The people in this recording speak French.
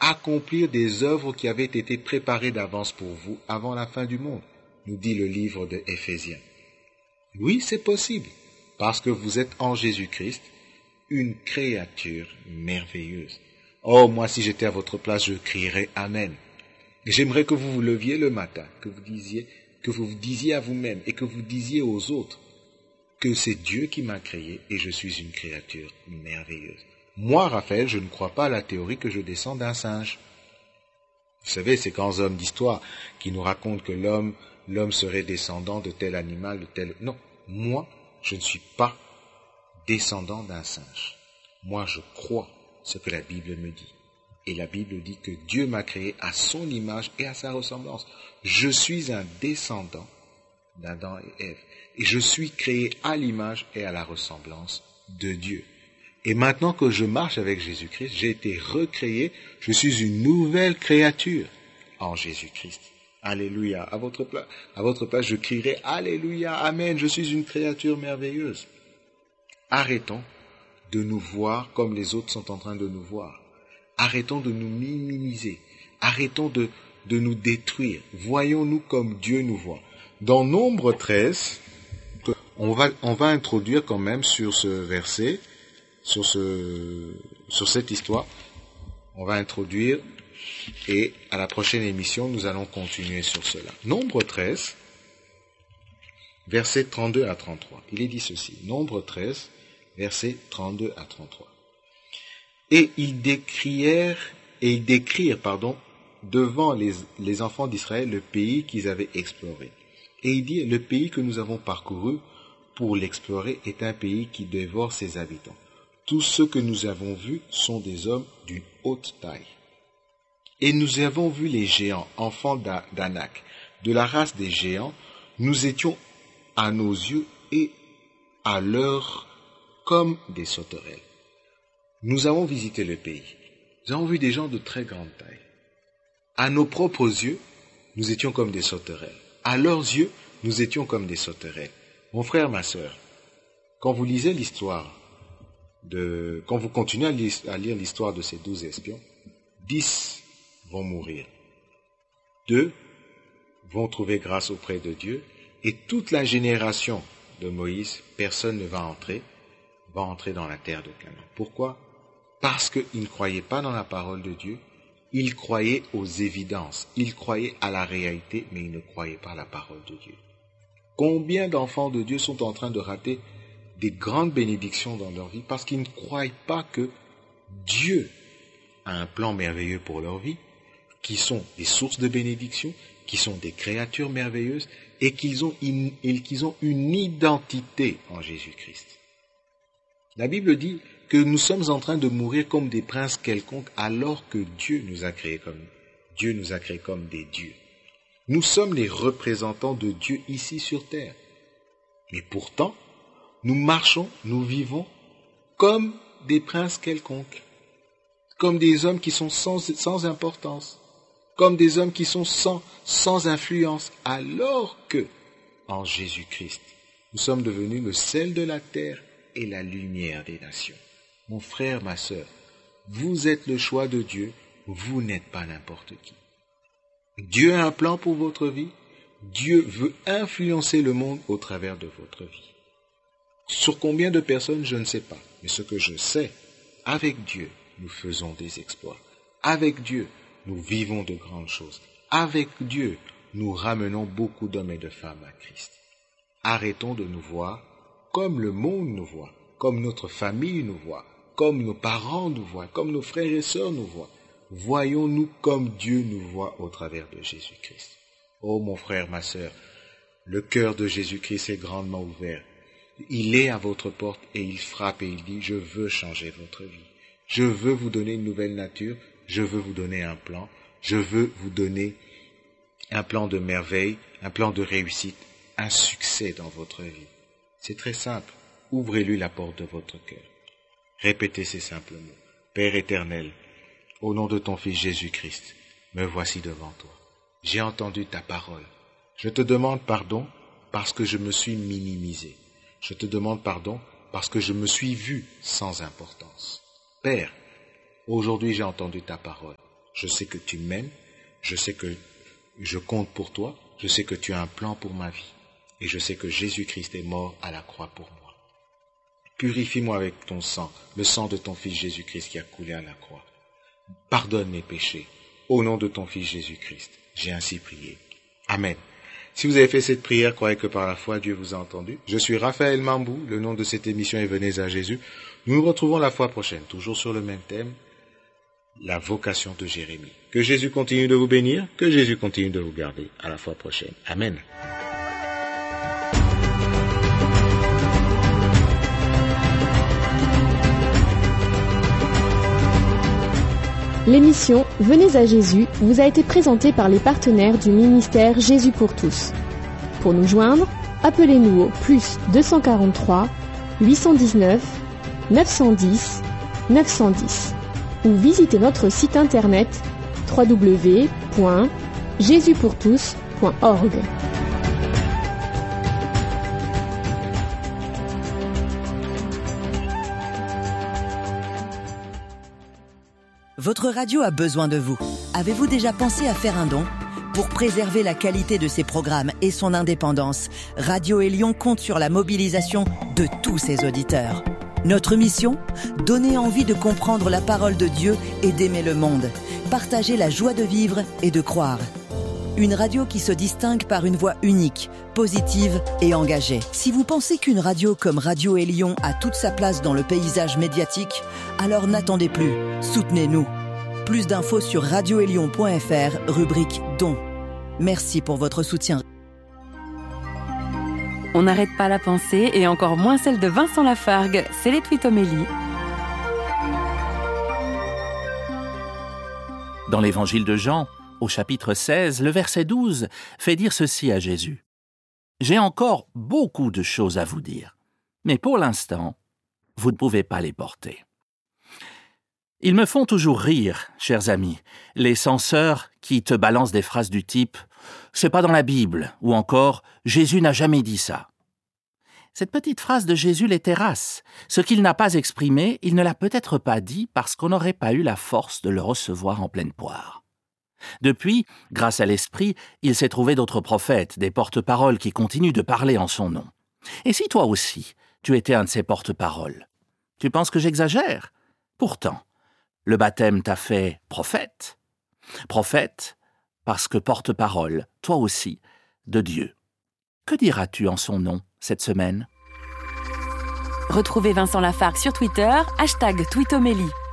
accomplir des œuvres qui avaient été préparées d'avance pour vous avant la fin du monde, nous dit le livre de Éphésiens. Oui, c'est possible, parce que vous êtes en Jésus-Christ, une créature merveilleuse. Oh, moi, si j'étais à votre place, je crierais Amen. J'aimerais que vous vous leviez le matin, que vous vous disiez à vous-même et que vous disiez aux autres que c'est Dieu qui m'a créé et je suis une créature merveilleuse. Moi, Raphaël, je ne crois pas à la théorie que je descends d'un singe. Vous savez, ces grands hommes d'histoire qui nous racontent que l'homme serait descendant de tel animal, de tel... Non, moi, je ne suis pas descendant d'un singe. Moi, je crois ce que la Bible me dit. Et la Bible dit que Dieu m'a créé à son image et à sa ressemblance. Je suis un descendant d'Adam et Ève. Et je suis créé à l'image et à la ressemblance de Dieu. Et maintenant que je marche avec Jésus-Christ, j'ai été recréé, je suis une nouvelle créature en Jésus-Christ. Alléluia. À votre place, je crierai Alléluia, Amen, je suis une créature merveilleuse. Arrêtons de nous voir comme les autres sont en train de nous voir. Arrêtons de nous minimiser. Arrêtons de nous détruire. Voyons-nous comme Dieu nous voit. Dans Nombre 13, on va introduire quand même sur ce verset, sur cette histoire, on va introduire et à la prochaine émission, nous allons continuer sur cela. Nombre 13, versets 32 à 33. Il est dit ceci. Nombre 13, versets 32 à 33. Et ils décrièrent devant les enfants d'Israël le pays qu'ils avaient exploré. Et il dit, le pays que nous avons parcouru pour l'explorer est un pays qui dévore ses habitants. Tous ceux que nous avons vus sont des hommes d'une haute taille. Et nous avons vu les géants, enfants d'Anak. De la race des géants, nous étions à nos yeux et à l'heure comme des sauterelles. Nous avons visité le pays. Nous avons vu des gens de très grande taille. À nos propres yeux, nous étions comme des sauterelles. À leurs yeux, nous étions comme des sauterelles. Mon frère, ma sœur, quand vous lisez quand vous continuez à lire l'histoire de ces 12 espions, 10 vont mourir. 2 vont trouver grâce auprès de Dieu, et toute la génération de Moïse, personne ne va entrer dans la terre de Canaan. Pourquoi? Parce qu'ils ne croyaient pas dans la parole de Dieu, ils croyaient aux évidences, ils croyaient à la réalité, mais ils ne croyaient pas à la parole de Dieu. Combien d'enfants de Dieu sont en train de rater des grandes bénédictions dans leur vie parce qu'ils ne croient pas que Dieu a un plan merveilleux pour leur vie, qui sont des sources de bénédiction, qui sont des créatures merveilleuses et qu'ils ont une identité en Jésus-Christ. La Bible dit que nous sommes en train de mourir comme des princes quelconques alors que Dieu nous a créés comme des dieux. Nous sommes les représentants de Dieu ici sur terre. Mais pourtant, nous marchons, nous vivons comme des princes quelconques, comme des hommes qui sont sans importance, comme des hommes qui sont sans influence, alors que, en Jésus-Christ, nous sommes devenus le sel de la terre et la lumière des nations. Mon frère, ma sœur, vous êtes le choix de Dieu, vous n'êtes pas n'importe qui. Dieu a un plan pour votre vie, Dieu veut influencer le monde au travers de votre vie. Sur combien de personnes, je ne sais pas, mais ce que je sais, avec Dieu, nous faisons des exploits. Avec Dieu, nous vivons de grandes choses. Avec Dieu, nous ramenons beaucoup d'hommes et de femmes à Christ. Arrêtons de nous voir comme le monde nous voit, comme notre famille nous voit, comme nos parents nous voient, comme nos frères et sœurs nous voient. Voyons-nous comme Dieu nous voit au travers de Jésus-Christ. Oh mon frère, ma sœur, le cœur de Jésus-Christ est grandement ouvert. Il est à votre porte et il frappe et il dit, je veux changer votre vie. Je veux vous donner une nouvelle nature, je veux vous donner un plan, je veux vous donner un plan de merveille, un plan de réussite, un succès dans votre vie. C'est très simple, ouvrez-lui la porte de votre cœur. Répétez ces simples mots. Père éternel, au nom de ton Fils Jésus-Christ, me voici devant toi. J'ai entendu ta parole. Je te demande pardon parce que je me suis minimisé. Je te demande pardon parce que je me suis vu sans importance. Père, aujourd'hui j'ai entendu ta parole. Je sais que tu m'aimes, je sais que je compte pour toi, je sais que tu as un plan pour ma vie. Et je sais que Jésus-Christ est mort à la croix pour moi. Purifie-moi avec ton sang, le sang de ton Fils Jésus-Christ qui a coulé à la croix. Pardonne mes péchés. Au nom de ton Fils Jésus-Christ, j'ai ainsi prié. Amen. Si vous avez fait cette prière, croyez que par la foi, Dieu vous a entendu. Je suis Raphaël Mambou, le nom de cette émission est Venez à Jésus. Nous nous retrouvons la fois prochaine, toujours sur le même thème, la vocation de Jérémie. Que Jésus continue de vous bénir, que Jésus continue de vous garder. À la fois prochaine. Amen. L'émission Venez à Jésus vous a été présentée par les partenaires du ministère Jésus pour tous. Pour nous joindre, appelez-nous au +243 819 910 910 ou visitez notre site internet www.jesuspourtous.org. Votre radio a besoin de vous. Avez-vous déjà pensé à faire un don ? Pour préserver la qualité de ses programmes et son indépendance, Radio Élion compte sur la mobilisation de tous ses auditeurs. Notre mission ? Donner envie de comprendre la parole de Dieu et d'aimer le monde. Partager la joie de vivre et de croire. Une radio qui se distingue par une voix unique, positive et engagée. Si vous pensez qu'une radio comme Radio Élion a toute sa place dans le paysage médiatique, alors n'attendez plus, soutenez-nous. Plus d'infos sur radioélion.fr, rubrique Dons. Merci pour votre soutien. On n'arrête pas la pensée, et encore moins celle de Vincent Lafargue. C'est les Twitomélie. Dans l'évangile de Jean, au chapitre 16, le verset 12 fait dire ceci à Jésus. « J'ai encore beaucoup de choses à vous dire, mais pour l'instant, vous ne pouvez pas les porter. » Ils me font toujours rire, chers amis, les censeurs qui te balancent des phrases du type « C'est pas dans la Bible » ou encore « Jésus n'a jamais dit ça ». Cette petite phrase de Jésus les terrasse. Ce qu'il n'a pas exprimé, il ne l'a peut-être pas dit parce qu'on n'aurait pas eu la force de le recevoir en pleine poire. Depuis, grâce à l'Esprit, il s'est trouvé d'autres prophètes, des porte-paroles qui continuent de parler en son nom. Et si toi aussi, tu étais un de ces porte-paroles ? Tu penses que j'exagère ? Pourtant, le baptême t'a fait prophète. Prophète, parce que porte-parole, toi aussi, de Dieu. Que diras-tu en son nom cette semaine ? Retrouvez Vincent Lafargue sur Twitter, #Twitomélie.